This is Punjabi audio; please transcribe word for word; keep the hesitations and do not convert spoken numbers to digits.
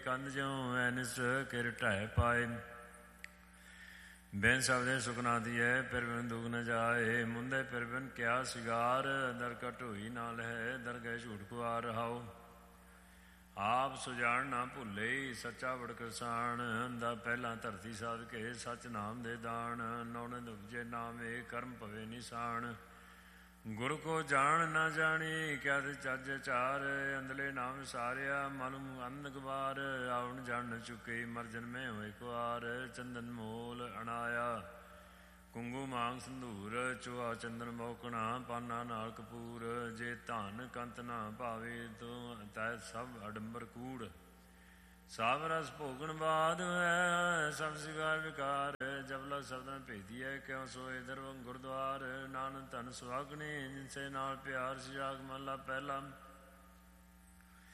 ਕੰਧ ਜਿਉ ਐਨਿਸ ਕਿਰ ਢਹਿ ਪਾਏ। ਬਿਨ ਸਬਦੇ ਸੁਖ ਨਾ ਦੀਐ ਫਿਰ ਬਿਨ ਦੁਖ ਨ ਜਾਏ। ਮੁੰਦੇ ਫਿਰ ਬਿਨ ਕਿਆ ਸਿਗਾਰ ਦਰਕਟ ਹੋਈ ਨਾ ਲਹੈ। ਦਰਗਹਿ ਝੂਠ ਕੁਆਰ ਰਹਾਉ ਆਪ ਸੁਜਾਨ ਨਾ ਭੁੱਲੇ। ਸੱਚਾ ਬੜ ਕਿਰਸਾਨ ਦਾ ਪਹਿਲਾਂ ਧਰਤੀ ਸਾਧ ਕੇ। ਸੱਚ ਨਾਮ ਦੇ ਦਾਨ ਨੌਨਿੰਦ ਉਪਜੇ ਨਾਮੇ ਕਰਮ ਭਵੇ ਨਿਸ਼ਾਨ। ਗੁਰ ਕੋ ਜਾਣ ਨਾ ਜਾਣੀ ਕਿਆ ਤੇ ਚੱਜ ਚਾਰ। ਅੰਦਲੇ ਨਾਮ ਵਿਸਾਰਿਆ ਮਨ ਅੰਨ ਗਵਾਰ। ਆਵਣ ਜਾਣ ਚੁੱਕੇ ਮਰ ਜਨਮੇ ਹੋਏ ਕੁਆਰ। ਚੰਦਨ ਮੋਲ ਅਣਾਇਆ ਕੁੰਗੂ ਮਾਂਗ ਸੰਧੂਰ। ਚੁਆ ਚੰਦਨ ਮੋਕਣਾ ਪਾਨਾ ਨਾਲ ਕਪੂਰ। ਜੇ ਧਨ ਕੰਤ ਨਾ ਭਾਵੇ ਤੂੰ ਤੈ ਸਭ ਅਡੰਬਰ ਕੂੜ। ਸਭ ਰਸ ਭੋਗਣ ਬਾਦ ਹੈ ਸਭ ਸਿਗਾਰ ਵਿਕਾਰ। ਜਬਲਾ ਸ਼ਬਦਾਂ ਭੇਦੀਐ ਕਿਉ ਸੋਏ ਦਰਵੰਗ ਗੁਰਦੁਆਰ। ਨਾਨਕ ਧਨ ਸੁਹਾਗਣੇ ਜਿਨਸੇ ਨਾਲ ਪਿਆਰ। ਸਿਜਾਗ ਮਹਲਾ ਪਹਿਲਾ।